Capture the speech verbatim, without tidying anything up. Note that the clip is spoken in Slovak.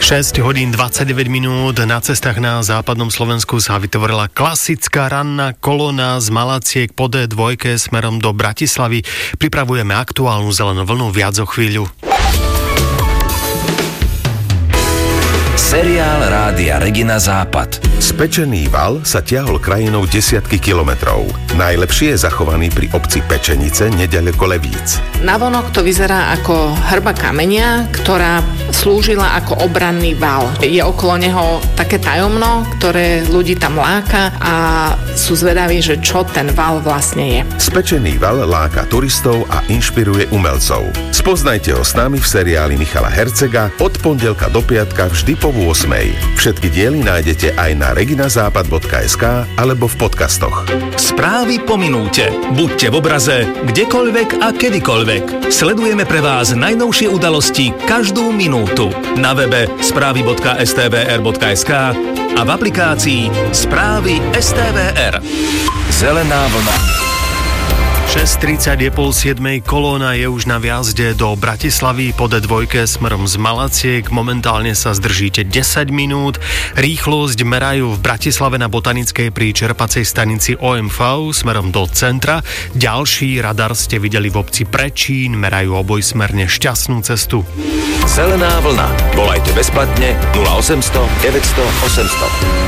šesť hodín dvadsaťdeväť minút na cestách na západnom Slovensku sa vytvorila klasická ranná kolóna z Malaciek po dé dva smerom do Bratislavy. Pripravujeme aktuálnu zelenú vlnu, viac o chvíľu. Seriál Rádia Regina Západ. Spečený val sa tiahol krajinou desiatky kilometrov. Najlepšie je zachovaný pri obci Pečenice, neďaleko Levíc. Navonok to vyzerá ako hrba kamenia, ktorá slúžila ako obranný val. Je okolo neho také tajomno, ktoré ľudí tam láka a sú zvedaví, že čo ten val vlastne je. Spečený val láka turistov a inšpiruje umelcov. Spoznajte ho s nami v seriáli Michala Hercega od pondelka do piatka vždy po ôsmej. Všetky diely nájdete aj na reginazápad bodka es ká alebo v podcastoch. Správy po minúte. Buďte v obraze, kdekoľvek a kedykoľvek. Sledujeme pre vás najnovšie udalosti každú minútu. Na webe správy bodka es té vé er bodka es ká a v aplikácii Správy es té vé er. Zelená vlna. šesť tridsať je pol siedmej, kolóna je už na viazde do Bratislavy po dé dva smerom z Malaciek. Momentálne sa zdržíte desať minút. Rýchlosť merajú v Bratislave na Botanickej pri čerpacej stanici ó em vé smerom do centra. Ďalší radar ste videli v obci Prečín, merajú obojsmerne šťastnú cestu. Zelená vlna. Volajte bezplatne nula osemsto deväťsto osemsto.